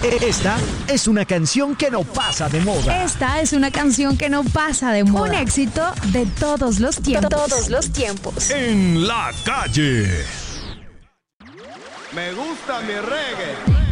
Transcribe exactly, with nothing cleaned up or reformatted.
Esta es una canción que no pasa de moda. Esta es una canción que no pasa de moda. Un éxito de todos los tiempos. Todos los tiempos. En la calle. Me gusta mi reggae.